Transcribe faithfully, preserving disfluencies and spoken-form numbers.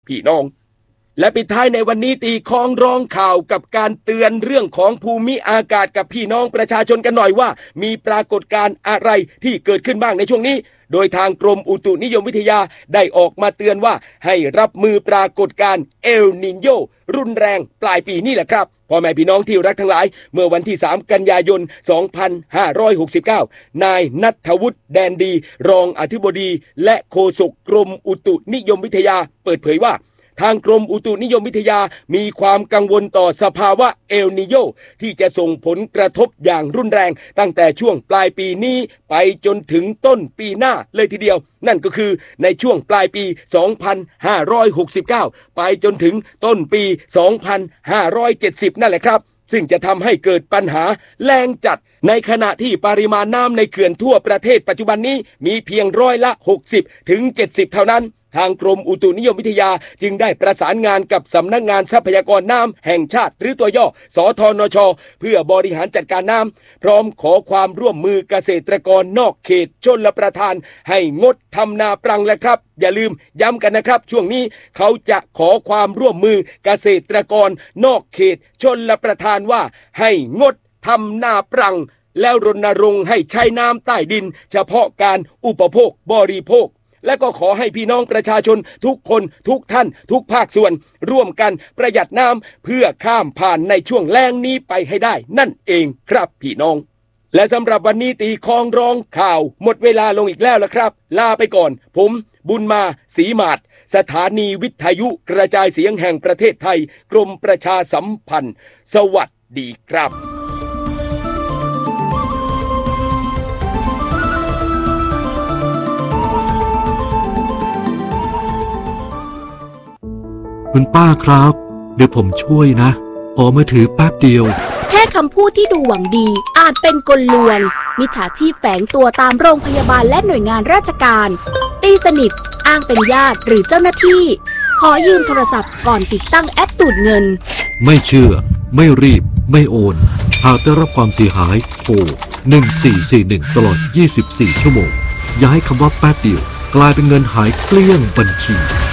พี่น้องและปิดท้ายในวันนี้ตีคล้องร้องข่าวกับการเตือนเรื่องของภูมิอากาศกับพี่น้องประชาชนกันหน่อยว่ามีปรากฏการณ์อะไรที่เกิดขึ้นบ้างในช่วงนี้โดยทางกรมอุตุนิยมวิทยาได้ออกมาเตือนว่าให้รับมือปรากฏการณ์เอลนิโญรุนแรงปลายปีนี่แหละครับพ่อแม่พี่น้องที่รักทั้งหลายเมื่อวันที่สามกันยายนสองพันห้าร้อยหกสิบเก้านายณัฐวุฒิแดนดีรองอธิบดีและโฆษกกรมอุตุนิยมวิทยาเปิดเผยว่าทางกรมอุตุนิยมวิทยามีความกังวลต่อสภาวะเอลนิโญที่จะส่งผลกระทบอย่างรุนแรงตั้งแต่ช่วงปลายปีนี้ไปจนถึงต้นปีหน้าเลยทีเดียวนั่นก็คือในช่วงปลายปีสองพันห้าร้อยหกสิบเก้าไปจนถึงต้นปีสองพันห้าร้อยเจ็ดสิบนั่นแหละครับซึ่งจะทำให้เกิดปัญหาแล้งจัดในขณะที่ปริมาณน้ำในเขื่อนทั่วประเทศปัจจุบันนี้มีเพียงร้อยละหกสิบถึงเจ็ดสิบเท่านั้นทางกรมอุตุนิยมวิทยาจึงได้ประสานงานกับสำนักงานทรัพยากรน้ำแห่งชาติหรือตัวย่อสทนชเพื่อบริหารจัดการน้ำพร้อมขอความร่วมมือเกษตรกรนอกเขตชลประทานให้งดทำนาปรังและครับอย่าลืมย้ำกันนะครับช่วงนี้เขาจะขอความร่วมมือเกษตรกรนอกเขตชลประทานว่าให้งดทำนาปรังแล้วรณรงค์ให้ใช้น้ำใต้ดินเฉพาะการอุปโภคบริโภคและก็ขอให้พี่น้องประชาชนทุกคนทุกท่านทุกภาคส่วนร่วมกันประหยัดน้ำเพื่อข้ามผ่านในช่วงแล้งนี้ไปให้ได้นั่นเองครับพี่น้องและสำหรับวันนี้ตีคล้องร้องข่าวหมดเวลาลงอีกแล้วละครับลาไปก่อนผมบุญมาศรีมาศสถานีวิทยุกระจายเสียงแห่งประเทศไทยกรมประชาสัมพันธ์สวัสดีครับคุณป้าครับเดี๋ยวผมช่วยนะขอมือถือแป๊บเดียวแค่คำพูดที่ดูหวังดีอาจเป็นกลลวงมิจฉาชีพแฝงตัวตามโรงพยาบาลและหน่วยงานราชการตีสนิทอ้างเป็นญาติหรือเจ้าหน้าที่ขอยืมโทรศัพท์ก่อนติดตั้งแอปดูดเงินไม่เชื่อไม่รีบไม่โอนหากได้รับความเสียหายโทรหนึ่งสี่สี่หนึ่งตลอดยี่สิบสี่ชั่วโมงอย่าให้คำว่าแป๊บเดียวกลายเป็นเงินหายเกลี้ยงบัญชี